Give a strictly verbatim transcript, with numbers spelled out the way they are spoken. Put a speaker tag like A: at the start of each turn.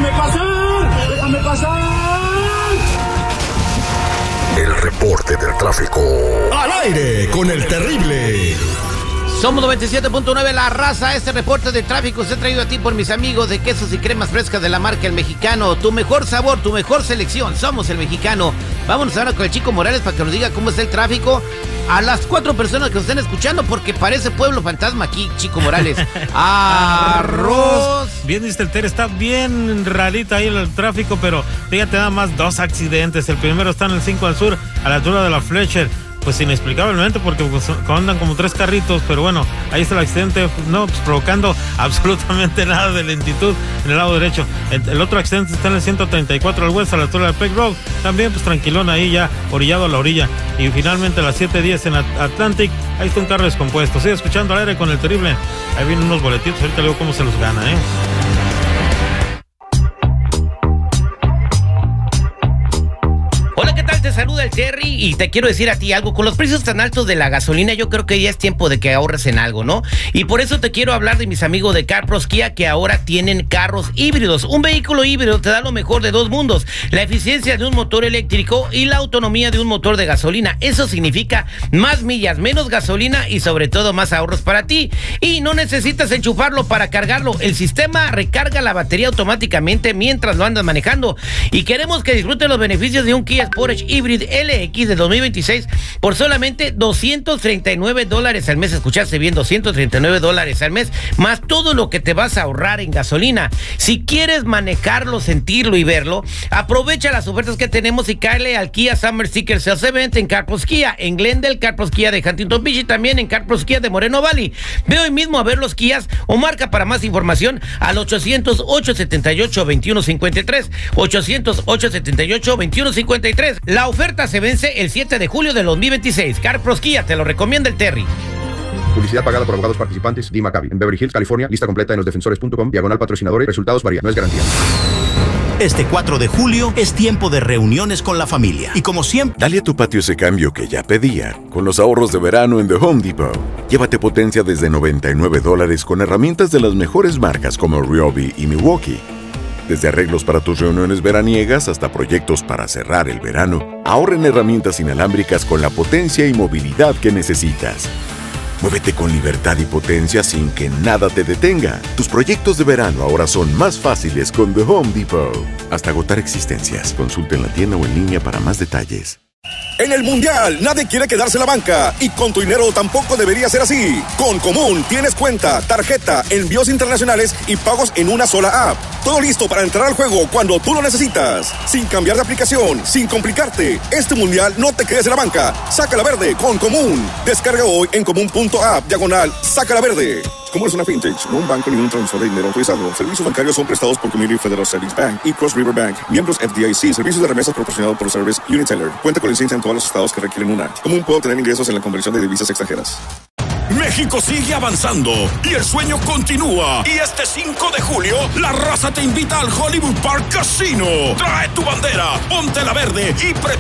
A: ¡Déjame pasar! ¡Déjame pasar!
B: El reporte del tráfico.
C: Al aire con el terrible.
D: Somos noventa y siete punto nueve La Raza. Este reporte de tráfico se ha traído a ti por mis amigos de Quesos y Cremas Frescas de la marca El Mexicano. Tu mejor sabor, tu mejor selección. Somos El Mexicano. Vámonos ahora con el Chico Morales para que nos diga cómo está el tráfico. A las cuatro personas que nos estén escuchando, porque parece pueblo fantasma aquí, Chico Morales. Arroz.
E: Bien, dice el Ter, está bien rarita ahí el tráfico, pero fíjate nada más dos accidentes. El primero está en el cinco al sur, a la altura de la Fletcher. Pues inexplicablemente, porque pues, andan como tres carritos, pero bueno, ahí está el accidente, no pues, provocando absolutamente nada de lentitud en el lado derecho. El, el otro accidente está en el ciento treinta y cuatro al west, a la altura de Peck Road, también pues tranquilón ahí ya, orillado a la orilla. Y finalmente a las siete diez en Atlantic, ahí está un carro descompuesto. Sigue escuchando al aire con el terrible. Ahí vienen unos boletitos, ahorita le digo cómo se los gana, ¿eh?
D: Te saluda el Terry y te quiero decir a ti algo. Con los precios tan altos de la gasolina, yo creo que ya es tiempo de que ahorres en algo, ¿no? Y por eso te quiero hablar de mis amigos de CarPros Kia, que ahora tienen carros híbridos. Un vehículo híbrido te da lo mejor de dos mundos: la eficiencia de un motor eléctrico y la autonomía de un motor de gasolina. Eso significa más millas, menos gasolina y sobre todo más ahorros para ti. Y no necesitas enchufarlo para cargarlo. El sistema recarga la batería automáticamente mientras lo andas manejando. Y queremos que disfrutes los beneficios de un Kia Sportage Hybrid L X de dos mil veintiséis por solamente doscientos treinta y nueve dólares al mes. Escuchaste bien, doscientos treinta y nueve dólares al mes, más todo lo que te vas a ahorrar en gasolina. Si quieres manejarlo, sentirlo y verlo, aprovecha las ofertas que tenemos y cáele al Kia Summer Sticker Sales Event en CarPros Kia, en Glendale, CarPros Kia de Huntington Beach y también en CarPros Kia de Moreno Valley. Ve hoy mismo a ver los Kias o marca para más información al ochocientos, ocho setenta y ocho, veintiuno cincuenta y tres, ochocientos, ocho setenta y ocho, veintiuno cincuenta y tres. La oferta se vence el siete de julio de dos mil veintiséis. CarPros Kia, te lo recomienda el Terry.
F: Publicidad pagada por abogados participantes. D. Maccabi. En Beverly Hills, California. Lista completa en los defensores punto com. Diagonal patrocinadores. Resultados varían. No es garantía.
C: Este cuatro de julio es tiempo de reuniones con la familia. Y como siempre,
G: dale a tu patio ese cambio que ya pedía. Con los ahorros de verano en The Home Depot. Llévate potencia desde noventa y nueve dólares con herramientas de las mejores marcas como Ryobi y Milwaukee. Desde arreglos para tus reuniones veraniegas hasta proyectos para cerrar el verano, ahorra en herramientas inalámbricas con la potencia y movilidad que necesitas. Muévete con libertad y potencia sin que nada te detenga. Tus proyectos de verano ahora son más fáciles con The Home Depot. Hasta agotar existencias. Consulta en la tienda o en línea para más detalles.
H: En el Mundial, nadie quiere quedarse en la banca y con tu dinero tampoco debería ser así. Con Común tienes cuenta, tarjeta, envíos internacionales y pagos en una sola app. Todo listo para entrar al juego cuando tú lo necesitas. Sin cambiar de aplicación, sin complicarte. Este Mundial no te quedes en la banca. Sácala verde con Común. Descarga hoy en común punto app, diagonal, sácala verde. Común es una fintech, no un banco ni un transfer de dinero autorizado. Servicios bancarios son prestados por Community Federal Savings Bank y Cross River Bank. Miembros F D I C. Servicios de remesas proporcionados por Service Uniteller. Cuenta con licencia en todos los estados que requieren una. Común puede obtener ingresos en la conversión de divisas extranjeras.
I: México sigue avanzando y el sueño continúa. Y este cinco de julio, La Raza te invita al Hollywood Park Casino. Trae tu bandera, ponte la verde y prepara